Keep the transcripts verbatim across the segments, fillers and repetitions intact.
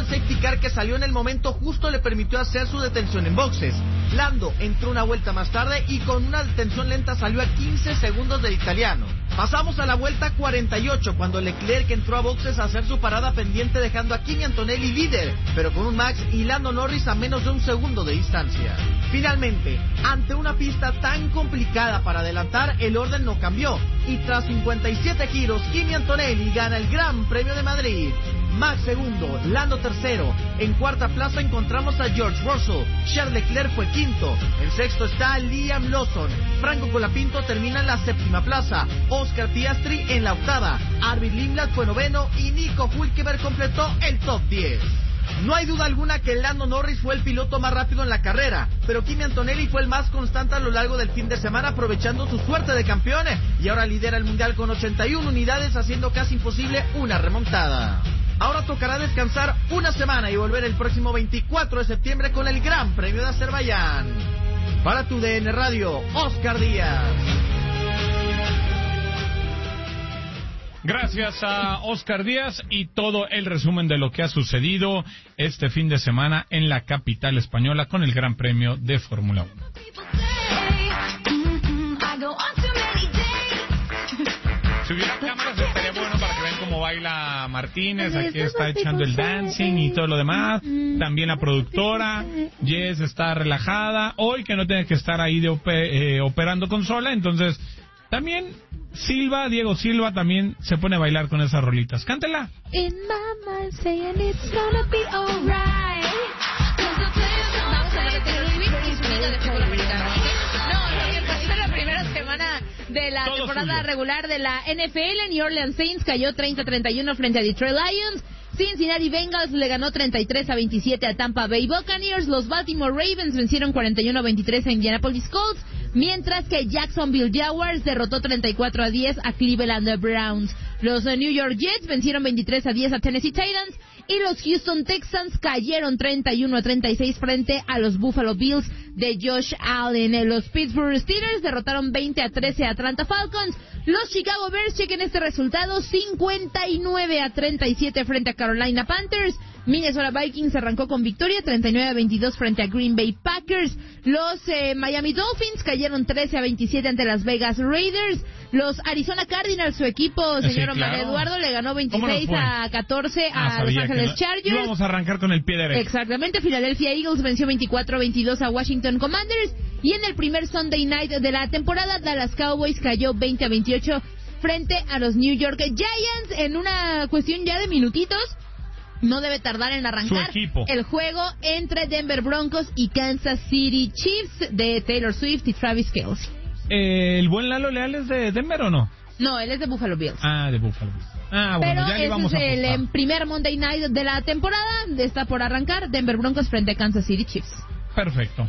el safety car que salió en el momento justo le permitió hacer su detención en boxes. Lando entró una vuelta más tarde y con una detención lenta salió a quince segundos del italiano. Pasamos a la vuelta cuarenta y ocho, cuando Leclerc entró a boxes a hacer su parada pendiente, dejando a Kimi Antonelli líder, pero con un Max y Lando Norris a menos de un segundo de distancia. Finalmente, ante una pista tan complicada para adelantar, el orden no cambió, y tras cincuenta y siete giros, Kimi Antonelli gana el Gran Premio de Madrid. Max segundo, Lando tercero. En cuarta plaza encontramos a George Russell. Charles Leclerc fue quinto. En sexto está Liam Lawson. Franco Colapinto termina en la séptima plaza. Oscar Piastri en la octava. Arvid Lindblad fue noveno y Nico Hülkenberg completó el top diez. No hay duda alguna que Lando Norris fue el piloto más rápido en la carrera, pero Kimi Antonelli fue el más constante a lo largo del fin de semana, aprovechando su suerte de campeón, y ahora lidera el mundial con ochenta y una unidades, haciendo casi imposible una remontada. Ahora tocará descansar una semana y volver el próximo veinticuatro de septiembre con el Gran Premio de Azerbaiyán. Para tu D N Radio, Oscar Díaz. Gracias a Oscar Díaz y todo el resumen de lo que ha sucedido este fin de semana en la capital española con el Gran Premio de Fórmula uno. Si hubiera cámaras estaría bueno para que vean cómo baila Martínez. Aquí está echando el dancing y todo lo demás. También la productora Jess está relajada hoy, que no tiene que estar ahí de ope, eh, operando consola. Entonces también Silva, Diego Silva también se pone a bailar con esas rolitas. Cántela. In my mind saying it's gonna be alright. Vamos a repetir el tweet y sonido de fútbol americano, ¿ok? No, no, bien, pues es la primera semana de la Todo temporada suyo. regular de la N F L. New Orleans Saints cayó treinta a treinta y uno frente a Detroit Lions. Cincinnati Bengals le ganó treinta y tres a veintisiete a Tampa Bay Buccaneers. Los Baltimore Ravens vencieron cuarenta y uno a veintitrés a Indianapolis Colts, mientras que Jacksonville Jaguars derrotó treinta y cuatro a diez a Cleveland Browns. Los New York Jets vencieron veintitrés a diez a Tennessee Titans, y los Houston Texans cayeron treinta y uno a treinta y seis frente a los Buffalo Bills de Josh Allen. Los Pittsburgh Steelers derrotaron veinte a trece a Atlanta Falcons. Los Chicago Bears, chequen este resultado, cincuenta y nueve a treinta y siete frente a Carolina Panthers. Minnesota Vikings arrancó con victoria treinta y nueve a veintidós frente a Green Bay Packers. Los eh, Miami Dolphins cayeron trece a veintisiete ante Las Vegas Raiders. Los Arizona Cardinals, su equipo, señor sí, Omar claro. Eduardo, le ganó veintiséis a catorce a ah, Los Ángeles no, Chargers. Vamos a arrancar con el pie derecho. Exactamente. Philadelphia Eagles venció veinticuatro a veintidós a Washington Commanders. Y en el primer Sunday Night de la temporada, Dallas Cowboys cayó veinte a veintiocho frente a los New York Giants. En una cuestión ya de minutitos, no debe tardar en arrancar el juego entre Denver Broncos y Kansas City Chiefs de Taylor Swift y Travis Kelce. Eh, ¿El buen Lalo Leal es de Denver o no? No, él es de Buffalo Bills. Ah, de Buffalo Bills. Ah, bueno, Pero ya le vamos ese a es el eh, primer Monday Night de la temporada. Está por arrancar Denver Broncos frente a Kansas City Chiefs. Perfecto.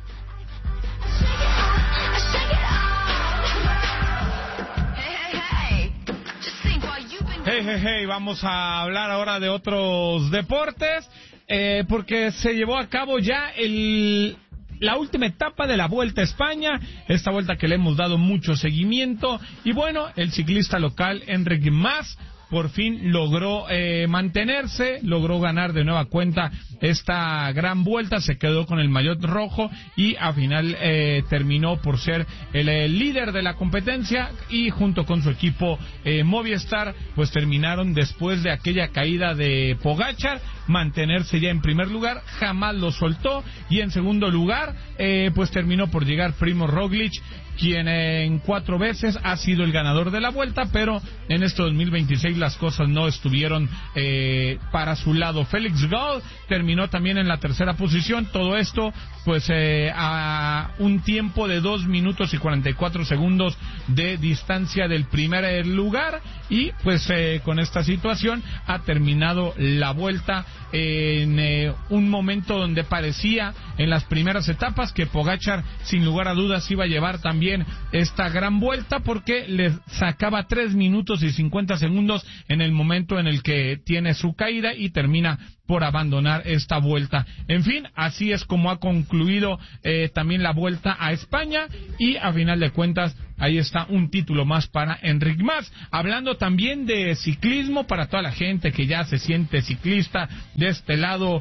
Hey, hey, hey, vamos a hablar ahora de otros deportes, eh, porque se llevó a cabo ya el... la última etapa de la Vuelta a España, esta vuelta que le hemos dado mucho seguimiento, y bueno, el ciclista local Enric Mas por fin logró eh, mantenerse, logró ganar de nueva cuenta esta gran vuelta, se quedó con el maillot rojo y al final eh, terminó por ser el, el líder de la competencia, y junto con su equipo eh, Movistar pues terminaron, después de aquella caída de Pogačar, mantenerse ya en primer lugar, jamás lo soltó, y en segundo lugar eh, pues terminó por llegar Primo Roglic, quien en cuatro veces ha sido el ganador de la vuelta, pero en este dos mil veintiséis las cosas no estuvieron eh, para su lado. Félix Gall terminó también en la tercera posición, todo esto pues eh, a un tiempo de dos minutos y cuarenta y cuatro segundos de distancia del primer lugar, y pues eh, con esta situación ha terminado la vuelta en eh, un momento donde parecía en las primeras etapas que Pogačar sin lugar a dudas iba a llevar también también esta gran vuelta porque le sacaba tres minutos y cincuenta segundos en el momento en el que tiene su caída y termina por abandonar esta vuelta. En fin, así es como ha concluido eh, también la vuelta a España y a final de cuentas ahí está un título más para Enric Mas. Hablando también de ciclismo para toda la gente que ya se siente ciclista de este lado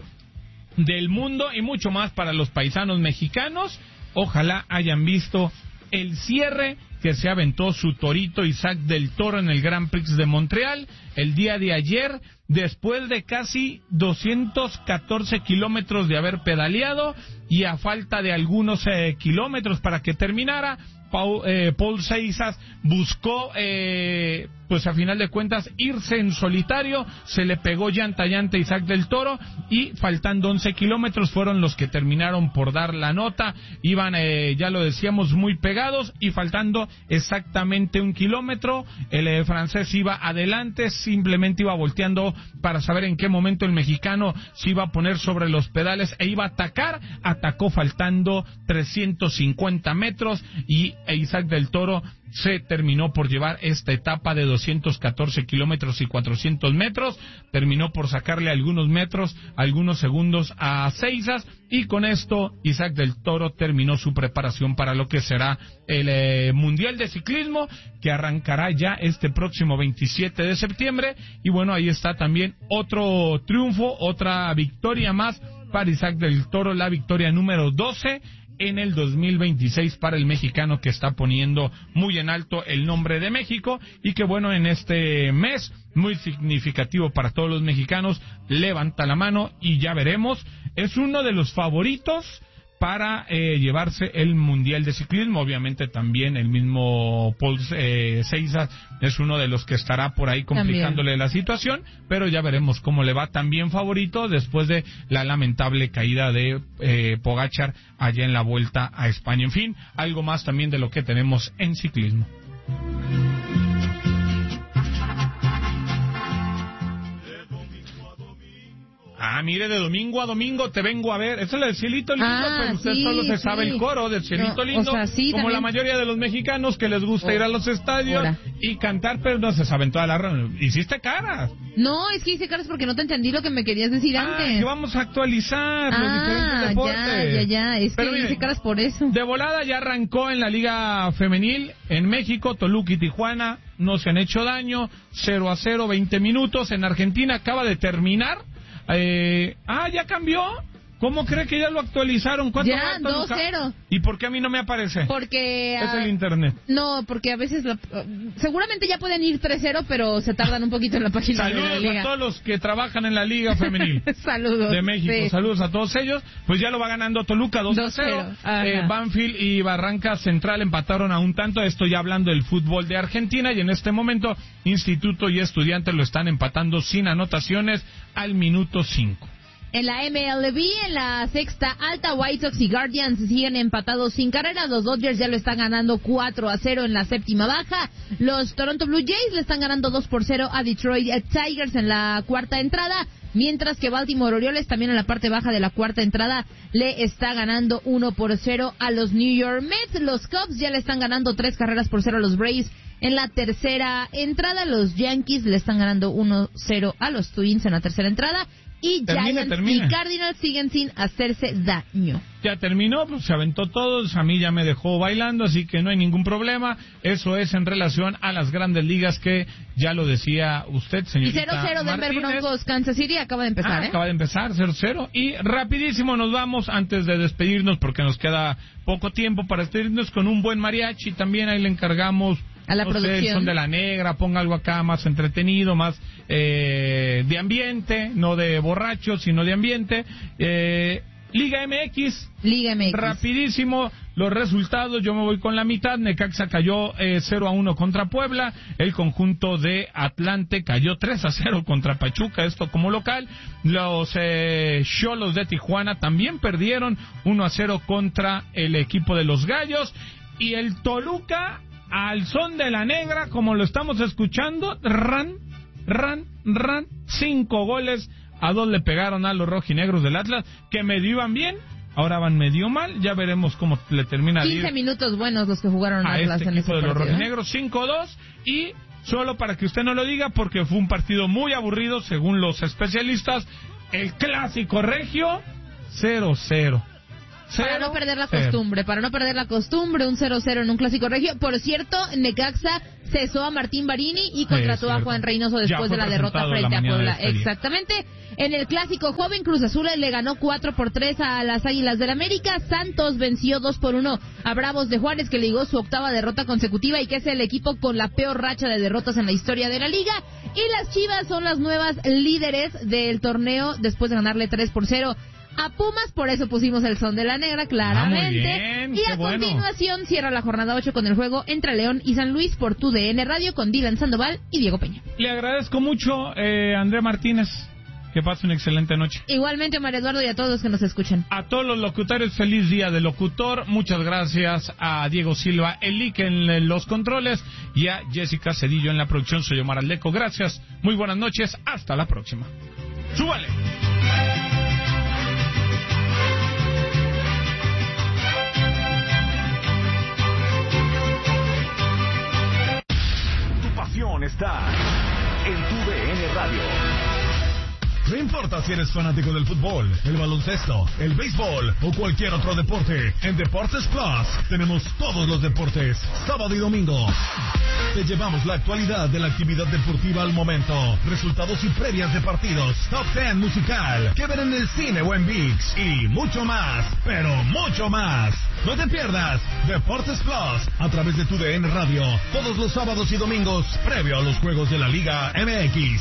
del mundo y mucho más para los paisanos mexicanos. Ojalá hayan visto el cierre que se aventó su torito Isaac del Toro en el Grand Prix de Montreal el día de ayer, después de casi doscientos catorce kilómetros de haber pedaleado y a falta de algunos eh, kilómetros para que terminara. Paul, eh, Paul Seisas buscó, eh, pues a final de cuentas, irse en solitario, se le pegó llanta a llanta a Isaac del Toro y faltando once kilómetros fueron los que terminaron por dar la nota, iban, eh, ya lo decíamos, muy pegados y faltando exactamente un kilómetro, el eh, francés iba adelante, simplemente iba volteando para saber en qué momento el mexicano se iba a poner sobre los pedales e iba a atacar, atacó faltando trescientos cincuenta metros y Isaac del Toro se terminó por llevar esta etapa de doscientos catorce kilómetros y cuatrocientos metros, terminó por sacarle algunos metros, algunos segundos a Seisas y con esto Isaac del Toro terminó su preparación para lo que será el eh, Mundial de Ciclismo que arrancará ya este próximo veintisiete de septiembre y bueno, ahí está también otro triunfo, otra victoria más para Isaac del Toro, la victoria número doce en el dos mil veintiséis para el mexicano que está poniendo muy en alto el nombre de México y que bueno, en este mes muy significativo para todos los mexicanos, levanta la mano y ya veremos, es uno de los favoritos para eh, llevarse el Mundial de Ciclismo. Obviamente también el mismo Paul eh, Seisas es uno de los que estará por ahí complicándole también la situación, pero ya veremos cómo le va, también favorito después de la lamentable caída de eh, Pogačar allá en la Vuelta a España. En fin, algo más también de lo que tenemos en ciclismo. Ah, mire, de domingo a domingo te vengo a ver. Eso es el Cielito Lindo, ah, pero usted sí, solo se sí. sabe el coro del Cielito no, Lindo, o sea, sí, como también la mayoría de los mexicanos que les gusta oh, ir a los estadios ahora. y cantar, pero no se saben toda la... Hiciste caras. No, es que hice caras porque no te entendí lo que me querías decir ah, antes. que vamos a actualizar ah, los diferentes deportes. ya, ya, ya, es pero que mire, hice caras por eso. De volada ya arrancó en la Liga Femenil en México, Toluca y Tijuana no se han hecho daño, cero a cero, veinte minutos. En Argentina acaba de terminar. Eh, ah, ¿ya cambió? ¿Cómo cree que ya lo actualizaron? ¿Cuánto ya, va dos cero. ¿Y por qué a mí no me aparece? Porque... Es uh, el internet. No, porque a veces... La, uh, seguramente ya pueden ir tres cero, pero se tardan un poquito en la página Saludos de la liga. a todos los que trabajan en la Liga Femenil. Saludos. De México. Sí. Saludos a todos ellos. Pues ya lo va ganando Toluca dos a cero. Eh, Banfield y Barranca Central empataron a un tanto. Estoy hablando del fútbol de Argentina. Y en este momento, Instituto y Estudiantes lo están empatando sin anotaciones al minuto cinco. En la M L B, en la sexta alta, White Sox y Guardians siguen empatados sin carreras. Los Dodgers ya lo están ganando cuatro a cero en la séptima baja. Los Toronto Blue Jays le están ganando dos por cero a Detroit Tigers en la cuarta entrada. Mientras que Baltimore Orioles también en la parte baja de la cuarta entrada le está ganando uno por cero a los New York Mets. Los Cubs ya le están ganando tres carreras por cero a los Braves. En la tercera entrada, los Yankees le están ganando uno cero a los Twins en la tercera entrada. Y termina, Giants termina. y Cardinals siguen sin hacerse daño. Ya terminó, pues se aventó todos, a mí ya me dejó bailando, así que no hay ningún problema. Eso es en relación a las grandes ligas que ya lo decía usted, señorita. Y cero cero Denver Broncos, Kansas City, acaba de empezar, ah, ¿eh? Acaba de empezar, cero cero. Y rapidísimo nos vamos, antes de despedirnos, porque nos queda poco tiempo para despedirnos, con un buen mariachi. También ahí le encargamos a la no producción. sé, el Son de la Negra, ponga algo acá más entretenido, más eh, de ambiente, no de borrachos, sino de ambiente. Eh, Liga M X. Liga M X. Rapidísimo, los resultados, yo me voy con la mitad. Necaxa cayó eh, cero a uno contra Puebla. El conjunto de Atlante cayó tres a cero contra Pachuca, esto como local. Los eh, Xolos de Tijuana también perdieron uno a cero contra el equipo de los Gallos. Y el Toluca, al son de la negra, como lo estamos escuchando, ran, ran, ran, cinco goles a dos le pegaron a los rojinegros del Atlas, que medio iban bien, ahora van medio mal, ya veremos cómo le termina de ir quince minutos buenos los que jugaron a Atlas este en ese equipo de los partido. rojinegros, cinco dos, y solo para que usted no lo diga, porque fue un partido muy aburrido, según los especialistas, el clásico regio, cero cero. Para no perder la costumbre, para no perder la costumbre, un cero cero en un clásico regio. Por cierto, Necaxa cesó a Martín Barini y contrató a Juan Reynoso después de la derrota frente a Puebla. Exactamente. En el clásico joven, Cruz Azul le ganó cuatro por tres a las Águilas del América. Santos venció dos por uno a Bravos de Juárez, que ligó su octava derrota consecutiva y que es el equipo con la peor racha de derrotas en la historia de la liga. Y las Chivas son las nuevas líderes del torneo después de ganarle tres por cero a Pumas, por eso pusimos el son de la negra, claramente. Ah, bien, y a bueno. continuación cierra la jornada ocho con el juego entre León y San Luis por tu D N Radio con Dylan Sandoval y Diego Peña. Le agradezco mucho, eh, André Martínez. Que pase una excelente noche. Igualmente, María Eduardo, y a todos los que nos escuchan. A todos los locutores, feliz día del locutor. Muchas gracias a Diego Silva, Elique en los controles, y a Jessica Cedillo en la producción. Soy Omar Aldeco. Gracias, muy buenas noches, hasta la próxima. ¡Súbale! Está en tu D N Radio. No importa si eres fanático del fútbol, el baloncesto, el béisbol o cualquier otro deporte, en Deportes Plus tenemos todos los deportes, sábado y domingo. Te llevamos la actualidad de la actividad deportiva al momento, resultados y previas de partidos, top diez musical, que ver en el cine o en ViX, y mucho más, pero mucho más. No te pierdas Deportes Plus a través de tu D N Radio, todos los sábados y domingos, previo a los juegos de la Liga M X.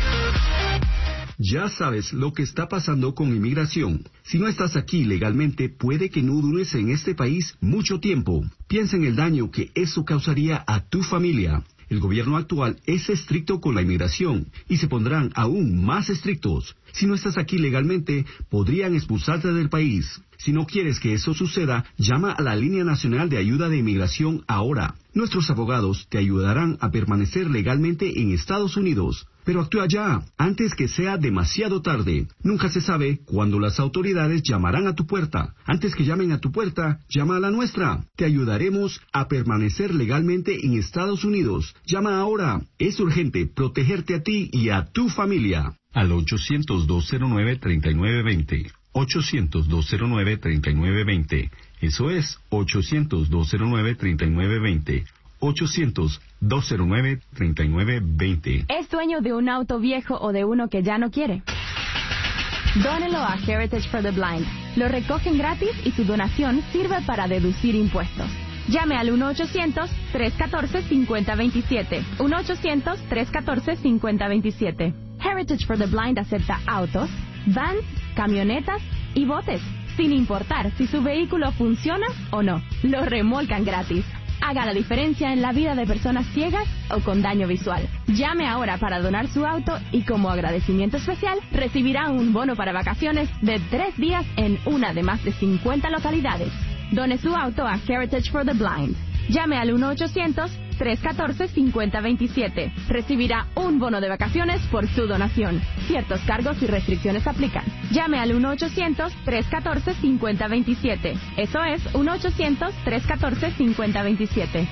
Ya sabes lo que está pasando con inmigración. Si no estás aquí legalmente, puede que no dures en este país mucho tiempo. Piensa en el daño que eso causaría a tu familia. El gobierno actual es estricto con la inmigración y se pondrán aún más estrictos. Si no estás aquí legalmente, podrían expulsarte del país. Si no quieres que eso suceda, llama a la Línea Nacional de Ayuda de Inmigración ahora. Nuestros abogados te ayudarán a permanecer legalmente en Estados Unidos. Pero actúa ya, antes que sea demasiado tarde. Nunca se sabe cuándo las autoridades llamarán a tu puerta. Antes que llamen a tu puerta, llama a la nuestra. Te ayudaremos a permanecer legalmente en Estados Unidos. Llama ahora. Es urgente protegerte a ti y a tu familia. Al ochocientos, dos cero nueve, treinta y nueve veinte. ochocientos, dos cero nueve, treinta y nueve veinte. Eso es ochocientos, dos cero nueve, treinta y nueve veinte. ochocientos, dos cero nueve, treinta y nueve veinte. ¿Es dueño de un auto viejo o de uno que ya no quiere? Dónelo a Heritage for the Blind. Lo recogen gratis y su donación sirve para deducir impuestos. Llame al uno ochocientos, tres uno cuatro, cinco cero dos siete. uno ochocientos, tres uno cuatro, cinco cero dos siete. Heritage for the Blind acepta autos, vans, camionetas y botes, sin importar si su vehículo funciona o no. Lo remolcan gratis. Haga la diferencia en la vida de personas ciegas o con daño visual. Llame ahora para donar su auto y como agradecimiento especial recibirá un bono para vacaciones de tres días en una de más de cincuenta localidades. Done su auto a Heritage for the Blind. Llame al uno ochocientos, tres uno cuatro, cinco cero dos siete. Recibirá un bono de vacaciones por su donación. Ciertos cargos y restricciones aplican. Llame al uno ochocientos, tres uno cuatro, cinco cero dos siete. Eso es uno ochocientos, tres uno cuatro, cinco cero dos siete.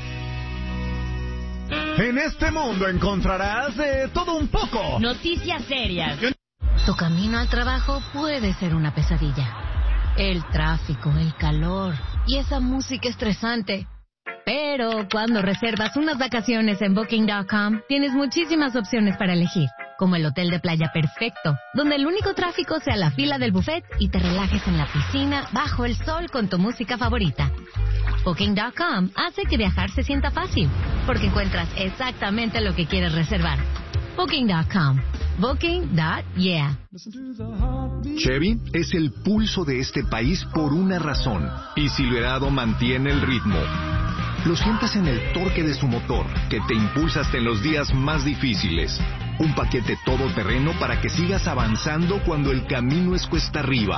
En este mundo encontrarás de todo un poco. Noticias serias. Tu camino al trabajo puede ser una pesadilla. El tráfico, el calor y esa música estresante. Pero cuando reservas unas vacaciones en Booking punto com, tienes muchísimas opciones para elegir, como el hotel de playa perfecto, donde el único tráfico sea la fila del buffet y te relajes en la piscina bajo el sol con tu música favorita. Booking punto com hace que viajar se sienta fácil, porque encuentras exactamente lo que quieres reservar. Booking punto com. Booking punto yeah. Chevy es el pulso de este país por una razón, y Silverado mantiene el ritmo. Lo sientes en el torque de su motor, que te impulsa hasta en los días más difíciles. Un paquete todoterreno para que sigas avanzando cuando el camino es cuesta arriba.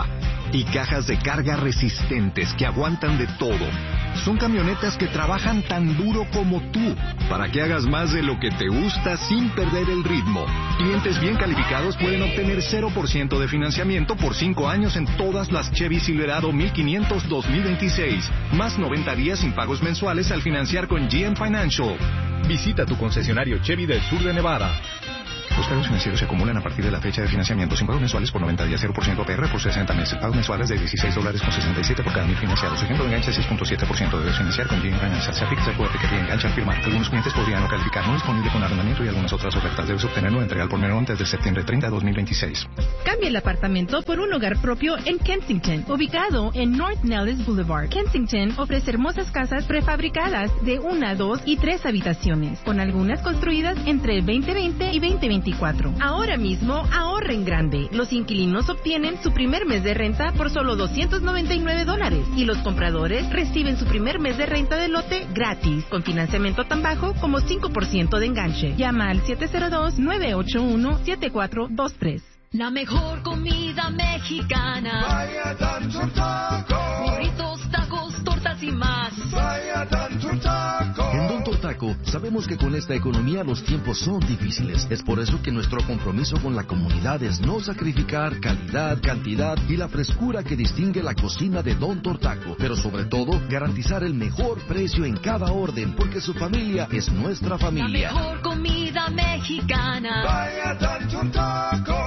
y cajas de carga resistentes que aguantan de todo. Son camionetas que trabajan tan duro como tú, para que hagas más de lo que te gusta sin perder el ritmo. Clientes bien calificados pueden obtener cero por ciento de financiamiento por cinco años en todas las Chevy Silverado mil quinientos dos mil veintiséis, más noventa días sin pagos mensuales al financiar con G M Financial. Visita tu concesionario Chevy del sur de Nevada. Los pagos financieros se acumulan a partir de la fecha de financiamiento sin pagos mensuales por noventa días, cero por ciento A P R por sesenta meses. Pagos mensuales de dieciséis dólares con sesenta y siete por cada mil financiados. Ejemplo de enganche seis punto siete por ciento. Debes financiar con G M Financial. Se aplica el fuerte que te engancha al firmar. Algunos clientes podrían no calificar. No disponible con arrendamiento y algunas otras ofertas. Debes obtenerlo entregar por menor antes de septiembre treinta de dos mil veintiséis. Cambia el apartamento por un hogar propio en Kensington, ubicado en North Nellis Boulevard. Kensington ofrece hermosas casas prefabricadas de una, dos y tres habitaciones, con algunas construidas entre el veinte veinte y veinte veinticuatro. Ahora Ahora mismo, ahorra en grande. Los inquilinos obtienen su primer mes de renta por solo doscientos noventa y nueve dólares y los compradores reciben su primer mes de renta de lote gratis, con financiamiento tan bajo como cinco por ciento de enganche. Llama al siete cero dos, nueve ocho uno, siete cuatro dos tres. La mejor comida mexicana. Vaya Don Taco. Burritos, tacos, tortas y más. Vaya Don Taco. En Don Taco sabemos que con esta economía los tiempos son difíciles. Es por eso que nuestro compromiso con la comunidad es no sacrificar calidad, cantidad y la frescura que distingue la cocina de Don Taco. Pero sobre todo, garantizar el mejor precio en cada orden, porque su familia es nuestra familia. La mejor comida mexicana. Vaya Don Taco.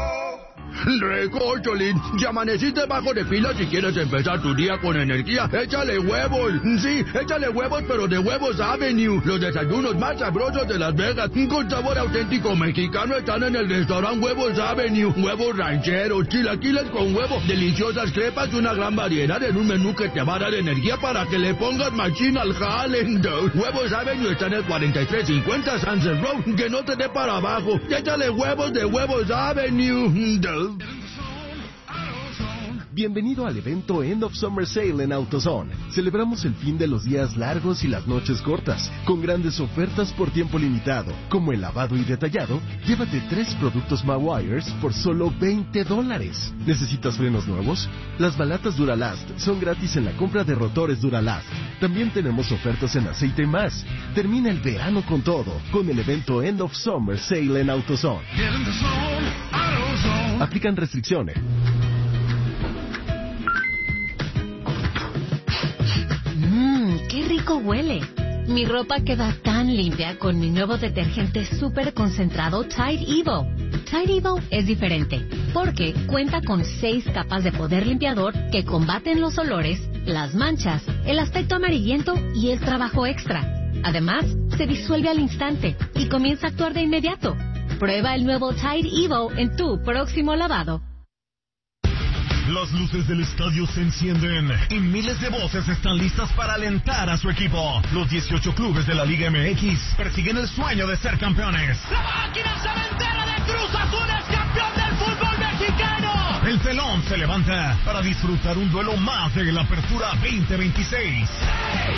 Recórcholín, ya amaneciste bajo de pila si quieres empezar tu día con energía. Échale huevos, sí, échale huevos, pero de Huevos Avenue. Los desayunos más sabrosos de Las Vegas, con sabor auténtico mexicano, están en el restaurante Huevos Avenue. Huevos rancheros, chilaquiles con huevo, deliciosas crepas, una gran variedad en un menú que te va a dar energía para que le pongas machín al jale. Huevos Avenue está en el cuarenta y tres cincuenta Sunset Road, que no te dé para abajo. Échale huevos de Huevos Avenue. Bienvenido al evento End of Summer Sale en AutoZone. Celebramos el fin de los días largos y las noches cortas, con grandes ofertas por tiempo limitado, como el lavado y detallado. Llévate tres productos Mawires por solo veinte dólares. ¿Necesitas frenos nuevos? Las balatas Duralast son gratis en la compra de rotores Duralast. También tenemos ofertas en aceite y más. Termina el verano con todo, con el evento End of Summer Sale en AutoZone. Aplican restricciones. ¡Qué rico huele! Mi ropa queda tan limpia con mi nuevo detergente súper concentrado Tide Evo. Tide Evo es diferente porque cuenta con seis capas de poder limpiador que combaten los olores, las manchas, el aspecto amarillento y el trabajo extra. Además, se disuelve al instante y comienza a actuar de inmediato. Prueba el nuevo Tide Evo en tu próximo lavado. Las luces del estadio se encienden y miles de voces están listas para alentar a su equipo. Los dieciocho clubes de la Liga M X persiguen el sueño de ser campeones. La máquina cementera de Cruz Azul es campeón del fútbol mexicano. El telón se levanta para disfrutar un duelo más de la Apertura veinte veintiséis.